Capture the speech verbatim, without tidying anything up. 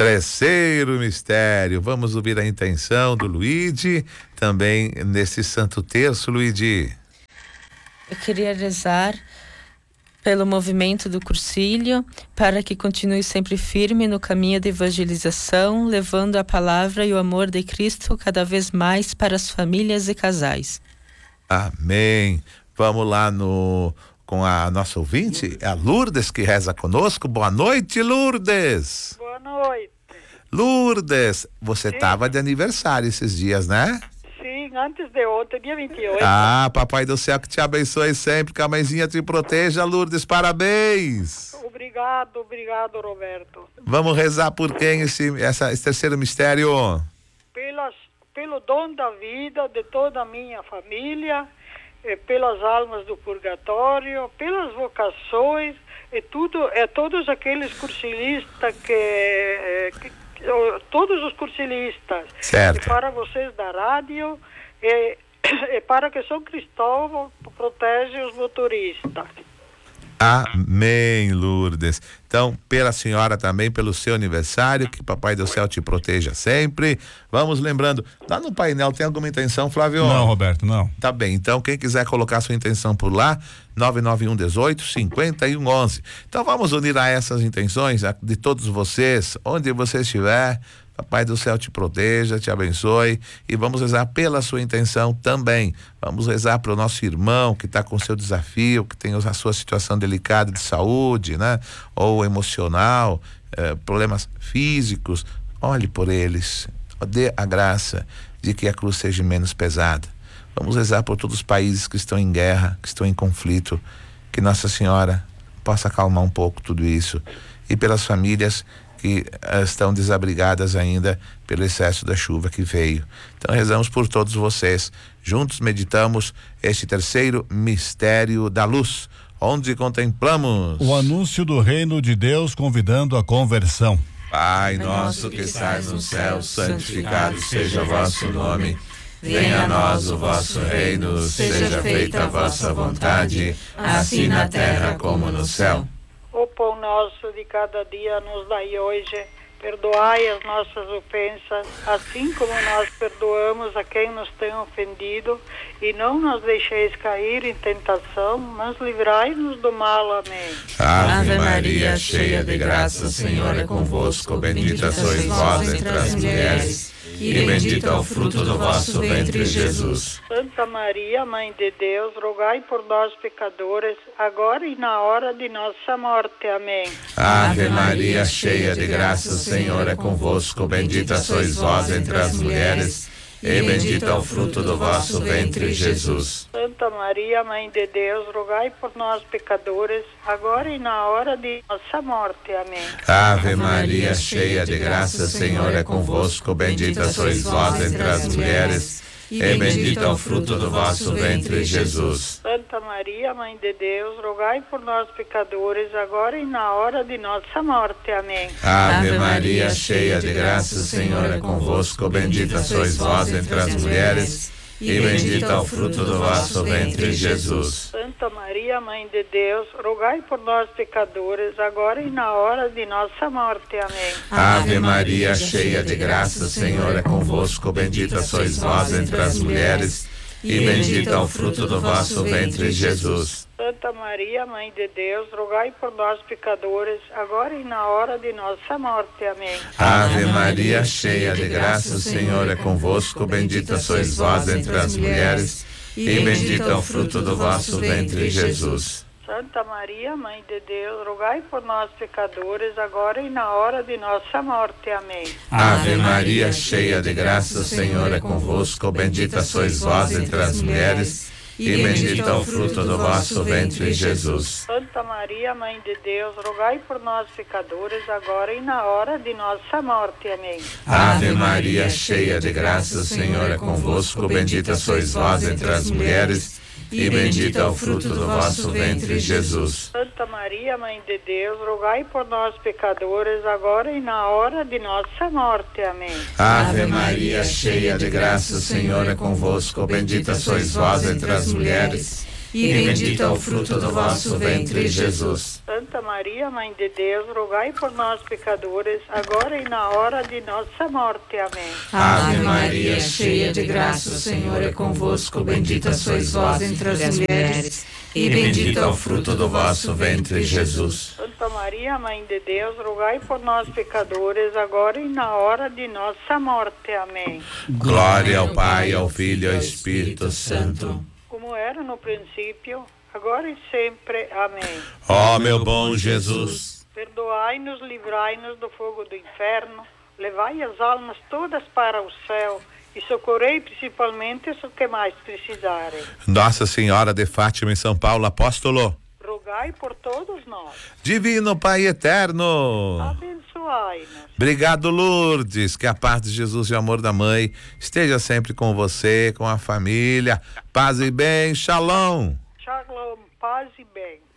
Terceiro mistério, vamos ouvir a intenção do Luigi, também nesse Santo Terço, Luigi. Eu queria rezar pelo movimento do Cursilho, para que continue sempre firme no caminho da evangelização, levando a palavra e o amor de Cristo cada vez mais para as famílias e casais. Amém. Vamos lá no com a nossa ouvinte, a Lourdes, que reza conosco. Boa noite, Lourdes. Boa noite. Lourdes, você estava de aniversário esses dias, né? Sim, antes de ontem, dia vinte e oito. Ah, papai do céu que te abençoe sempre, que a mãezinha te proteja, Lourdes, parabéns. Obrigado, obrigado, Roberto. Vamos rezar por quem esse, essa, esse terceiro mistério? Pelas, pelo dom da vida de toda a minha família, eh, pelas almas do purgatório, pelas vocações, e tudo, é todos aqueles cursilistas que, eh, que todos os cursilistas, certo. E para vocês da rádio, e, e para que São Cristóvão protege os motoristas. Amém, Lourdes. Então, pela senhora também, pelo seu aniversário, que Papai do Céu te proteja sempre. Vamos lembrando, lá no painel tem alguma intenção, Flávio? Não, Roberto, não. Tá bem, então quem quiser colocar sua intenção por lá, nove nove um dezoito, cinquenta e um onze. Então vamos unir a essas intenções de todos vocês, onde você estiver. Papai do Céu te proteja, te abençoe, e vamos rezar pela sua intenção também. Vamos rezar para o nosso irmão que está com seu desafio, que tem a sua situação delicada de saúde, né? Ou emocional, eh, problemas físicos. Olhe por eles, dê a graça de que a cruz seja menos pesada. Vamos rezar por todos os países que estão em guerra, que estão em conflito, que Nossa Senhora possa acalmar um pouco tudo isso, e pelas famílias que uh, estão desabrigadas ainda pelo excesso da chuva que veio. Então rezamos por todos vocês. Juntos meditamos este terceiro mistério da luz, onde contemplamos o anúncio do reino de Deus convidando a conversão. Pai nosso que estás no céu, santificado seja o vosso nome. Venha a nós o vosso reino, seja feita a vossa vontade, assim na terra como no céu. O pão nosso de cada dia nos dai hoje, perdoai as nossas ofensas, assim como nós perdoamos a quem nos tem ofendido, e não nos deixeis cair em tentação, mas livrai-nos do mal. Amém. Ave Maria, cheia de graça, o Senhor é convosco, bendita sois vós entre as mulheres, e bendito é o fruto do vosso ventre, Jesus. Santa Maria, Mãe de Deus, rogai por nós pecadores, agora e na hora de nossa morte. Amém. Ave Maria, cheia de graça, o Senhor é convosco, bendita sois vós entre as mulheres, e bendito é o fruto do vosso ventre, Jesus. Santa Maria, Mãe de Deus, rogai por nós pecadores, agora e na hora de nossa morte. Amém. Ave Maria, cheia de graça, o Senhor é convosco, bendita sois vós entre as mulheres, e bendito é o fruto do vosso ventre, Jesus. Santa Maria, Mãe de Deus, rogai por nós pecadores, agora e na hora de nossa morte. Amém. Ave Maria, cheia de graça, o Senhor é convosco, bendita sois vós entre as mulheres, e bendito é o fruto do vosso ventre, Jesus. Santa Maria, Mãe de Deus, rogai por nós pecadores, agora e na hora de nossa morte. Amém. Ave Maria, cheia de graça, o Senhor é convosco, bendita sois vós entre as mulheres, e bendito é o fruto do vosso ventre, Jesus. Santa Maria, Mãe de Deus, rogai por nós pecadores, agora e na hora de nossa morte. Amém. Ave Maria, cheia de graça, o Senhor é convosco, bendita sois vós entre as mulheres, e bendito é o fruto do vosso ventre, Jesus. Santa Maria, Mãe de Deus, rogai por nós pecadores, agora e na hora de nossa morte. Amém. Ave Maria, cheia de graça, o Senhor é convosco, bendita sois vós entre as mulheres, e bendito é o fruto do vosso ventre, Jesus. Santa Maria, Mãe de Deus, rogai por nós pecadores, agora e na hora de nossa morte. Amém. Ave Maria, cheia de graça, o Senhor é convosco, bendita sois vós entre as mulheres, e bendito é o fruto do vosso ventre, Jesus. Santa Maria, Mãe de Deus, rogai por nós pecadores, agora e na hora de nossa morte. Amém. Ave Maria, cheia de graça, o Senhor é convosco, bendita sois vós entre as mulheres, e bendito é o fruto do vosso ventre, Jesus. Santa Maria, Mãe de Deus, rogai por nós, pecadores, agora e na hora de nossa morte. Amém. Ave Maria, cheia de graça, o Senhor é convosco. Bendita sois vós entre as mulheres, e bendito é o fruto do vosso ventre, Jesus. Santa Maria, Mãe de Deus, rogai por nós, pecadores, agora e na hora de nossa morte. Amém. Glória ao Pai, ao Filho e ao Espírito Santo. Como era no princípio, agora e sempre. Amém. Ó meu bom Jesus, perdoai-nos, livrai-nos do fogo do inferno, levai as almas todas para o céu e socorrei principalmente os que mais precisarem. Nossa Senhora de Fátima em São Paulo, apóstolo, rogai por todos nós. Divino Pai eterno, abençoai-nos. Obrigado, Lourdes, que a paz de Jesus e o amor da mãe esteja sempre com você, com a família. Paz e bem, shalom. Shalom, paz e bem.